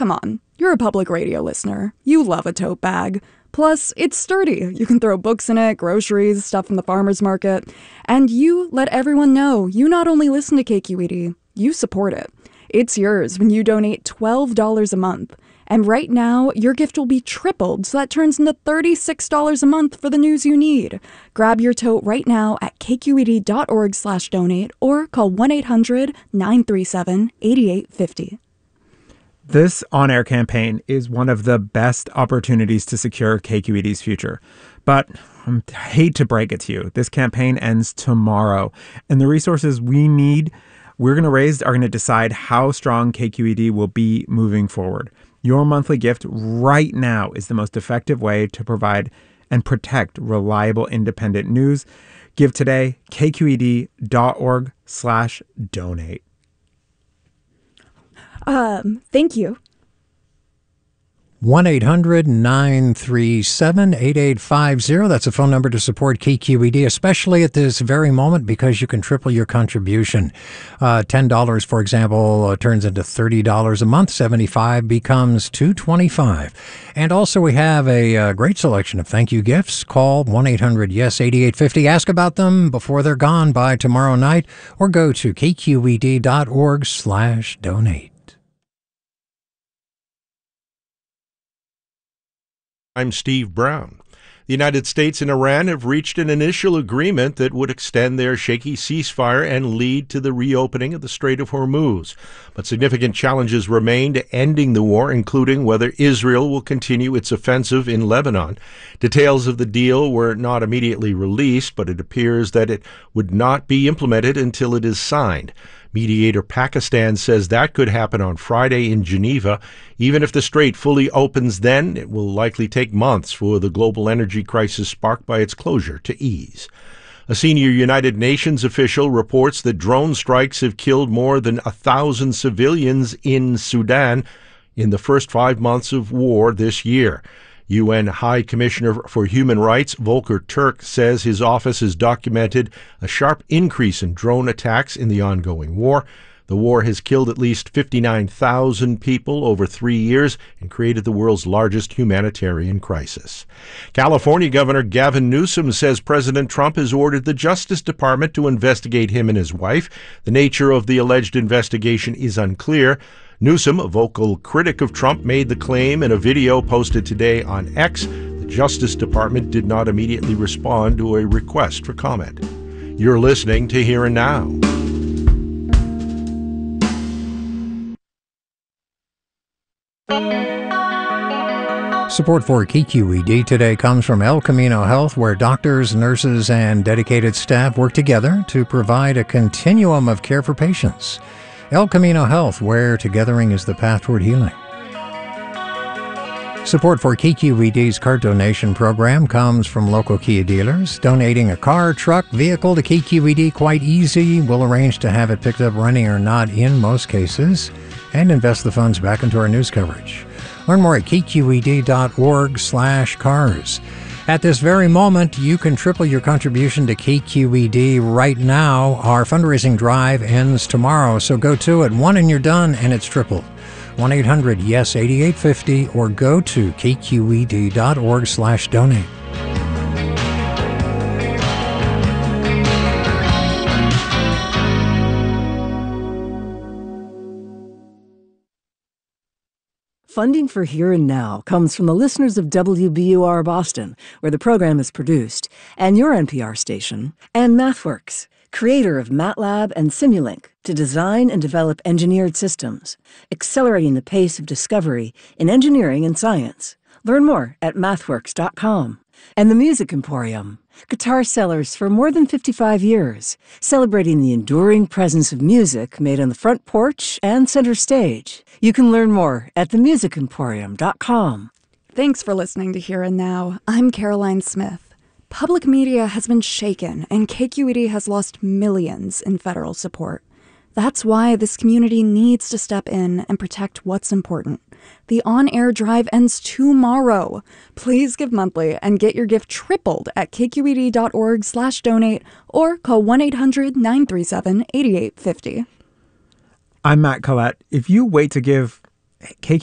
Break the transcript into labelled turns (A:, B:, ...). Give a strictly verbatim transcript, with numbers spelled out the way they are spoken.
A: Come on, you're a public radio listener. You love a tote bag. Plus, it's sturdy. You can throw books in it, groceries, stuff from the farmer's market. And you let everyone know you not only listen to K Q E D, you support it. It's yours when you donate twelve dollars a month. And right now, your gift will be tripled, so that turns into thirty-six dollars a month for the news you need. Grab your tote right now at kqed.org slash donate or call one eight hundred nine three seven eight eight five zero.
B: This on-air campaign is one of the best opportunities to secure K Q E D's future. But I hate to break it to you, this campaign ends tomorrow. And the resources we need, we're going to raise, are going to decide how strong K Q E D will be moving forward. Your monthly gift right now is the most effective way to provide and protect reliable independent news. Give today, kqed.org slash donate.
A: Um, thank you.
C: one eight hundred nine three seven eight eight five zero. That's a phone number to support K Q E D, especially at this very moment, because you can triple your contribution. Uh, ten dollars, for example, uh, turns into thirty dollars a month. seventy-five dollars becomes two hundred twenty-five dollars. And also we have a uh, great selection of thank you gifts. Call one eight hundred yes eight eight five zero. Ask about them before they're gone by tomorrow night, or go to kqed.org slash donate.
D: I'm Steve Brown. The United States and Iran have reached an initial agreement that would extend their shaky ceasefire and lead to the reopening of the Strait of Hormuz. But significant challenges remain to ending the war, including whether Israel will continue its offensive in Lebanon. Details of the deal were not immediately released, but it appears that it would not be implemented until it is signed. Mediator Pakistan says that could happen on Friday in Geneva. Even if the strait fully opens then, it will likely take months for the global energy crisis sparked by its closure to ease. A senior United Nations official reports that drone strikes have killed more than a thousand civilians in Sudan in the first five months of war this year. U N High Commissioner for Human Rights Volker Turk says his office has documented a sharp increase in drone attacks in the ongoing war. The war has killed at least fifty-nine thousand people over three years and created the world's largest humanitarian crisis. California Governor Gavin Newsom says President Trump has ordered the Justice Department to investigate him and his wife. The nature of the alleged investigation is unclear. Newsom, a vocal critic of Trump, made the claim in a video posted today on X. The Justice Department did not immediately respond to a request for comment. You're listening to Here and Now.
C: Support for K Q E D today comes from El Camino Health, where doctors, nurses, and dedicated staff work together to provide a continuum of care for patients. El Camino Health, where togethering is the path toward healing. Support for K Q E D's car donation program comes from local Kia dealers. Donating a car, truck, vehicle to K Q E D, quite easy. We'll arrange to have it picked up running or not in most cases, and invest the funds back into our news coverage. Learn more at kqed.org slash cars. At this very moment, you can triple your contribution to K Q E D right now. Our fundraising drive ends tomorrow, so go to it. One and you're done, and it's tripled. one eight hundred yes eight eight five zero or go to kqed.org slash donate.
E: Funding for Here and Now comes from the listeners of W B U R Boston, where the program is produced, and your N P R station, and MathWorks, creator of MATLAB and Simulink, to design and develop engineered systems, accelerating the pace of discovery in engineering and science. Learn more at mathworks dot com. And the Music Emporium, guitar sellers for more than fifty-five years, celebrating the enduring presence of music made on the front porch and center stage. You can learn more at the music emporium dot com.
A: Thanks for listening to Here and Now. I'm Caroline Smith. Public media has been shaken, and K Q E D has lost millions in federal support. That's why this community needs to step in and protect what's important. The on-air drive ends tomorrow. Please give monthly and get your gift tripled at kqed.org slash donate or call one eight hundred nine three seven eight eight five zero.
B: I'm Matt Collette. If you wait to give K